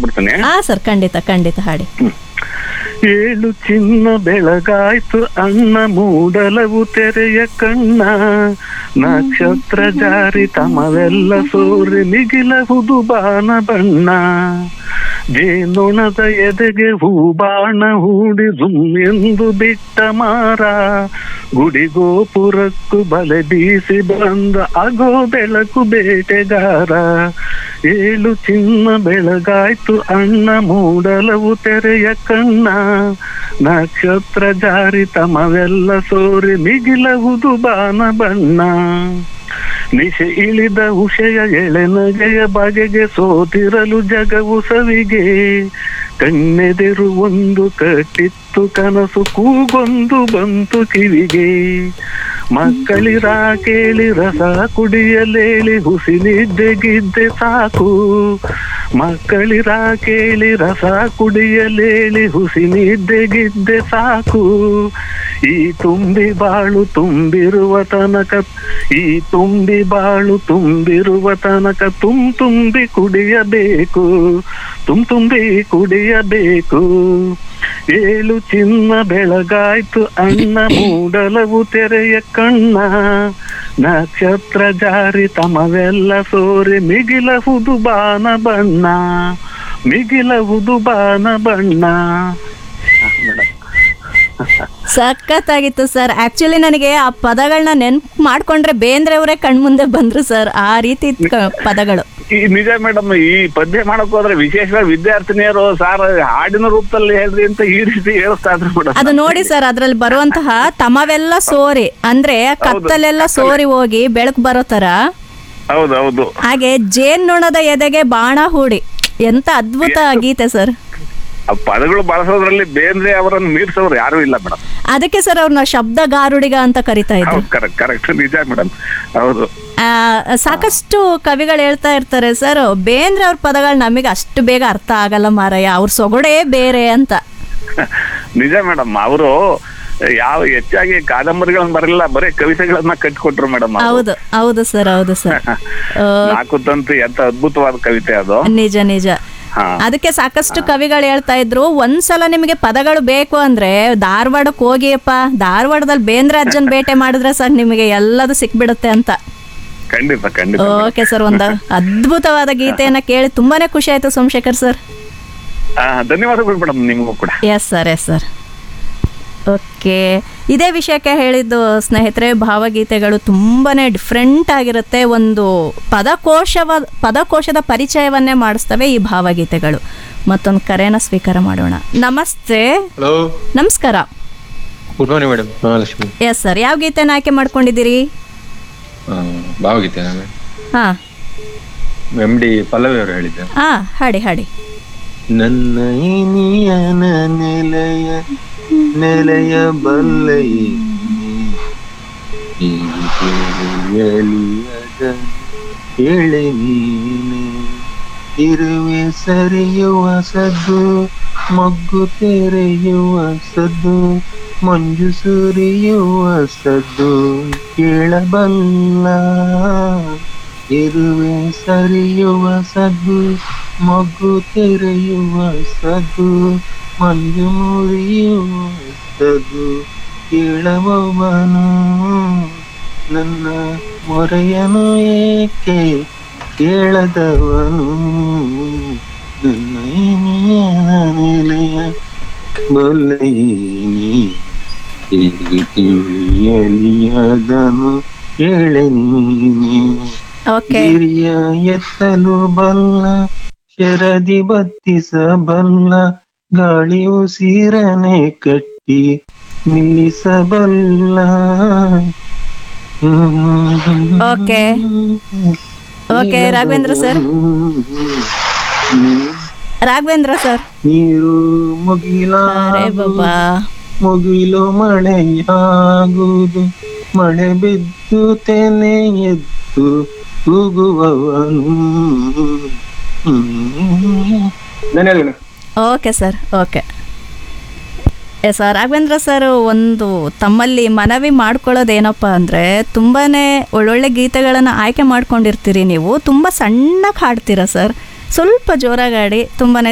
ಹಾಡ್ಬಿಡ್ತೀನಿ. ಹಾ ಸರ್, ಖಂಡಿತ ಖಂಡಿತ ಹಾಡಿ. ಏಳು ಚಿನ್ನ ಬೆಳಗಾಯ್ತು ಅಣ್ಣ ಮೂಡಲವು ತೆರೆಯ ಕಣ್ಣ, ನಕ್ಷತ್ರ ಜಾರಿ ತಮವೆಲ್ಲ ಸೋರಿ ಮಿಗಿಲಹುದು ಬಾಣ ಬಣ್ಣ, ಜೇನೊಣದ ಎದೆಗೆ ಹೂಬಾಣ ಹೂಡಿ ಝುಮ್ ಎಂದು ಬಿಟ್ಟ ಮಾರ, ಗುಡಿ ಗೋಪುರಕ್ಕೂ ಬಲೆ ಬೀಸಿ ಬಂದ ಆಗೋ ಬೆಳಕು ಬೇಟೆಗಾರ. ಏಳು ಚಿನ್ನ ಬೆಳಗಾಯ್ತು ಅಣ್ಣ ಮೂಡಲವು ತೆರೆಯ ಕಣ್ಣ, ನಕ್ಷತ್ರ ಜಾರಿ ತಮವೆಲ್ಲ ಸೋರಿ ಮಿಗಿಲಹುದು ಬಾಣ ಬಣ್ಣ, ನಿಶೆ ಇಳಿದ ಉಷೆಯ ಎಳೆನಗೆಯ ಬಗೆಗೆ ಸೋತಿರಲು ಜಗವು ಸವಿಗೆ, ಕಣ್ಣೆದೆರು ಒಂದು ಕಟ್ಟಿತ್ತು ಕನಸು ಕೂಗೊಂದು ಬಂತು ಕಿವಿಗೆ, ಮಕ್ಕಳಿರ ಕೇಳಿ ರಸ ಕುಡಿಯಲೇಳಿ ಹುಸಿನಿದ್ದೆಗಿದ್ದೆ ಸಾಕು, ಮಕ್ಕಳಿರ ಕೇಳಿ ರಸ ಕುಡಿಯಲೇಳಿ ಹುಸಿನಿದ್ದೆಗಿದ್ದೆ ಸಾಕು, ಈ ತುಂಬಿ ಬಾಳು ತುಂಬಿರುವ ತನಕ, ಈ ತುಂಬಿ ಬಾಳು ತುಂಬಿರುವ ತನಕ ತುಂಬಿ ಕುಡಿಯಬೇಕು, ತುಂಬಿ ಕುಡಿಯಬೇಕು. ಏಳು ಚಿನ್ನ ಬೆಳಗಾಯ್ತು ಅಣ್ಣ ಮೂಡಲವು ತೆರೆಯ ಕಣ್ಣ, ನಕ್ಷತ್ರ ಜಾರಿ ತಮವೆಲ್ಲ ಸೋರಿ ಮಿಗಿಲಹುದು ಬಾಣ ಬಣ್ಣ, ಮಿಗಿಲಹುದು ಬಾಣ ಬಣ್ಣ. ಸಖತ್ತಾಗಿತ್ತು ಸರ್. ಆಕ್ಚುಲಿ ನನಗೆ ಆ ಪದಗಳನ್ನ ನೆನ್ಪು ಮಾಡ್ಕೊಂಡ್ರೆ ಬೇಂದ್ರೆ ಅವರೇ ಕಣ್ಮುಂದೆ ಬಂದ್ರು ಸರ್, ಆ ರೀತಿ ಪದಗಳು. ಈ ನಿಜ ಮೇಡಮ್, ಈ ಪದ್ಯ ಮಾಡಕ್ ಹೋದ್ರೆ ವಿಶೇಷವಾಗಿ ವಿದ್ಯಾರ್ಥಿನಿಯರು ಸಾರ್ ಹಾಡಿನ ರೂಪದಲ್ಲಿ ಹೇಳ್ರಿ ಅಂತ ಈ ರೀತಿ ಹೇಳಿಸ್ತಾ ಇದ್ರು ಮೇಡಮ್. ಅದು ನೋಡಿ ಸರ್, ಅದ್ರಲ್ಲಿ ಬರುವಂತಹ ತಮವೆಲ್ಲ ಸೋರಿ ಅಂದ್ರೆ ಕತ್ತಲೆಲ್ಲ ಸೋರಿ ಹೋಗಿ ಬೆಳಕು ಬರೋ ತರ. ಹೌದೌದು. ಹಾಗೆ ಜೇನ್ನೊಣದ ಎದೆಗೆ ಬಾಣ ಹೂಡಿ, ಎಂತ ಅದ್ಭುತ ಗೀತೆ ಸರ್. ಆ ಪದಗಳು ಬಳಸೋದ್ರಲ್ಲಿ ಬೇಂದ್ರೆ ಅವರನ್ನು ಮೀರ್ಸೋರು ಯಾರು ಇಲ್ಲ ಮೇಡಮ್. ಅದಕ್ಕೆ ಸರ್ ಅವ್ರನ್ನ ಶಬ್ದಗಾರುಡಿಗ ಅಂತ ಕರಿತಾ ಇದ್ರು. ಕರೆಕ್ಟ್ ನಿಜ ಮೇಡಮ್, ಹೌದು. ಸಾಕಷ್ಟು ಕವಿಗಳು ಹೇಳ್ತಾ ಇರ್ತಾರೆ ಸರ್, ಬೇಂದ್ರೆ ಅವ್ರ ಪದಗಳು ನಮಗೆ ಅಷ್ಟು ಬೇಗ ಅರ್ಥ ಆಗಲ್ಲ ಮಾರಾಯ, ಅವ್ರ ಸೊಗಡೇ ಬೇರೆ ಅಂತ. ನಿಜ ಮೇಡಮ್, ಅವರು ಯಾವ ಹೆಚ್ಚಾಗಿ ಕಾದಂಬರಿಗಳನ್ನ ಬರಲಿಲ್ಲ, ಬರೀ ಕವಿತೆಗಳನ್ನ ಕಟ್ಕೊಟ್ರು ಮೇಡಮ್. ಹೌದು ಹೌದು ಸರ್, ಹೌದು ಸರ್. ನಾಲ್ಕು ತಂತು ಎಂತ ಅದ್ಭುತವಾದ ಕವಿತೆ ಅದು. ನಿಜ ನಿಜ. ಅದಕ್ಕೆ ಸಾಕಷ್ಟು ಕವಿಗಳು ಹೇಳ್ತಾ ಇದ್ರು, ಒಂದ್ಸಲ ನಿಮಗೆ ಪದಗಳು ಬೇಕು ಅಂದ್ರೆ ಧಾರವಾಡಕ್ಕೆ ಹೋಗಿಯಪ್ಪ, ಧಾರವಾಡದಲ್ಲಿ ಬೇಂದ್ರೆ ಅಜ್ಜನ್ ಭೇಟಿ ಮಾಡಿದ್ರೆ ಸರ್ ನಿಮಗೆ ಎಲ್ಲದು ಸಿಕ್ಬಿಡುತ್ತೆ ಅಂತ. ಖಂಡಿತ ಖಂಡಿತ. ಓಕೆ ಸರ್, ಒಂದು ಅದ್ಭುತವಾದ ಗೀತೆಯನ್ನ ಕೇಳಿ ತುಂಬಾನೇ ಖುಷಿ ಆಯ್ತು ಸೋಮಶೇಖರ್ ಸರ್. ಧನ್ಯವಾದಗಳು ಮೇಡಮ್, ನಿಮಗೂ ಕೂಡ. Yes sir, yes sir. Okay, ಇದೇ ವಿಷಯಕ್ಕೆ ಹೇಳಿದ್ದು ಸ್ನೇಹಿತರೆ, ಭಾವಗೀತೆಗಳು ತುಂಬಾ ಡಿಫ್ರೆಂಟ್ ಆಗಿರುತ್ತೆ. ಒಂದು ಪದಕೋಶದ ಪರಿಚಯವನ್ನೇ ಮಾಡಿಸ್ತವೆ ಈ ಭಾವಗೀತೆಗಳು. ಮತ್ತೊಂದು ಕರೆನ ಸ್ವೀಕಾರ ಮಾಡೋಣ. ನಮಸ್ತೆ. ಹಲೋ, ನಮಸ್ಕಾರ. Good morning madam. Mahalakshmi. Yes sir, ಯಾವ ಗೀತೆನ ಆಯ್ಕೆ ಮಾಡ್ಕೊಂಡಿದ್ದೀರಿ? ಭಾವಗೀತೆ. ಹಾ, ಎಂ ಡಿ ಪಲ್ಲವಿ ಅವರು ಹೇಳಿದ್ದೆ. ಹಾ, ಹಾಡಿ ಹಾಡಿ. ನನ್ನ ಇನಿಯನ ನೆಲೆಯ ನೆಲೆಯ ಬಲ್ಲೈ ಹೇಳಿ ನೀನೆ, ಇರುವೆ ಸರಿಯುವ ಸದ್ದು, ಮೊಗ್ಗು ತೆರೆಯುವ ಸದ್ದು, ಮಂಜು ಸುರಿಯುವ ಸದ್ದು ಕೇಳಬಲ್ಲ, ಇರುವೆ ಸರಿಯುವ ಸದ್ದು, ಮೊಗ್ಗು ತೆರೆಯುವ ಸದ್ದು, ಮಂಜು ಮುರಿಯುವ ಸದ್ದು ಕೇಳಬವನು, ನನ್ನ ಮೊರೆಯನು ಏಕೆ ಕೇಳದವನು, ನನ್ನ ನೆಲೆಯ ಬಲ್ಲೈನಿ ಹೇಗೆ ತಿಳಿಯಲಿಯದನು ಕೇಳೆ ನೀನಿ, ಹಿರಿಯ ಎತ್ತಲು ಬಲ್ಲ, ಶರದಿ ಬತ್ತಿಸಬಲ್ಲ, ಗಾಳಿ ಉಸಿರನೆ ಕಟ್ಟಿ ನಿಲ್ಲಿಸಬಲ್ಲ. Okay okay, Raghavendra sir. Raghavendra sir. ನೀರು ಮುಗಿಲು ಮಳೆಯಾಗುವುದು, ಮಳೆ ಬಿದ್ದು ತೆನೆ ಎದ್ದು ಕೂಗುವವನು. Okay sir, okay. S Raghavendra sir, ಒಂದು ತಮ್ಮಲ್ಲಿ ಮನವಿ ಮಾಡ್ಕೊಳ್ಳೋದೇನಪ್ಪ ಅಂದರೆ, ತುಂಬಾ ಒಳ್ಳೊಳ್ಳೆ ಗೀತೆಗಳನ್ನು ಆಯ್ಕೆ ಮಾಡ್ಕೊಂಡಿರ್ತೀರಿ ನೀವು, ತುಂಬ ಸಣ್ಣಕ್ಕೆ ಹಾಡ್ತೀರಾ ಸರ್, ಸ್ವಲ್ಪ ಜೋರಾಗಿ ಹಾಡಿ, ತುಂಬಾ